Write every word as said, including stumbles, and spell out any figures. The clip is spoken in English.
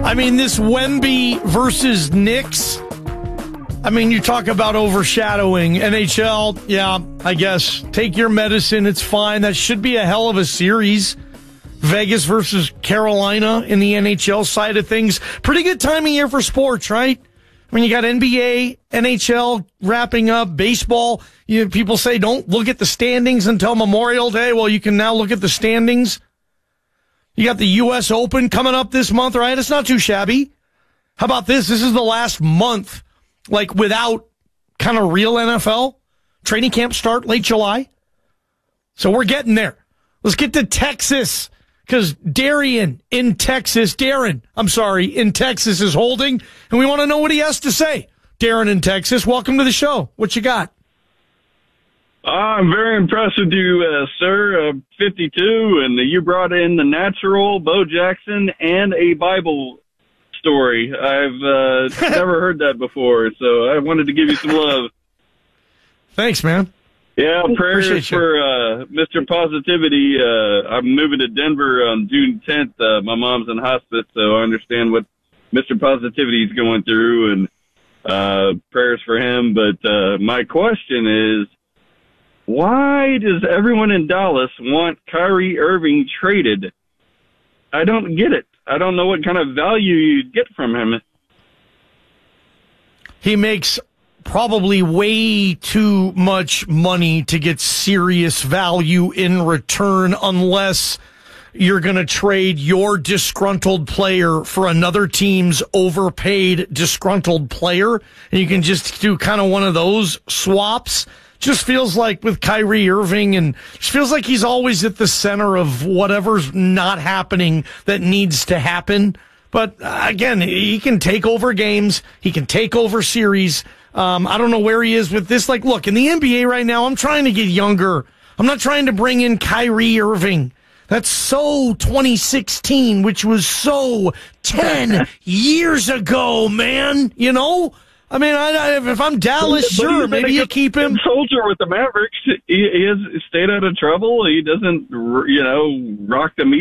I mean, this Wemby versus Knicks, I mean, you talk about overshadowing. N H L, yeah, I guess. Take your medicine. It's fine. That should be a hell of a series. Vegas versus Carolina in the N H L side of things. Pretty good time of year for sports, right? I mean, you got N B A, N H L wrapping up, baseball. You know, people say don't look at the standings until Memorial Day. Well, you can now look at the standings. You got the U S Open coming up this month, right? It's not too shabby. How about this? This is the last month, like, without kind of real N F L. Training camp start late July. So we're getting there. Let's get to Texas, because Darian in Texas, Darren, I'm sorry, in Texas is holding, and we want to know what he has to say. Darren in Texas, welcome to the show. What you got? Uh, I'm very impressed with you, uh, sir. Uh, fifty-two, and you brought in the natural, Bo Jackson, and a Bible story. I've uh, never heard that before, so I wanted to give you some love. Thanks, man. Yeah, prayers for uh, Mister Positivity. Uh, I'm moving to Denver on June tenth. Uh, my mom's in hospice, so I understand what Mister Positivity is going through, and uh, prayers for him. But uh, my question is, why does everyone in Dallas want Kyrie Irving traded? I don't get it. I don't know what kind of value you'd get from him. He makes probably way too much money to get serious value in return, unless you're going to trade your disgruntled player for another team's overpaid disgruntled player, and you can just do kind of one of those swaps. Just feels like with Kyrie Irving, and just feels like he's always at the center of whatever's not happening that needs to happen. But uh, again, he can take over games. He can take over series. Um, I don't know where he is with this. Like, look, in the N B A right now, I'm trying to get younger. I'm not trying to bring in Kyrie Irving. That's so twenty sixteen, which was so ten years ago, man. You know? I mean, I, I, if I'm Dallas, but sure, maybe you keep him. Soldier with the Mavericks. He, he has stayed out of trouble. He doesn't, you know, rock the media.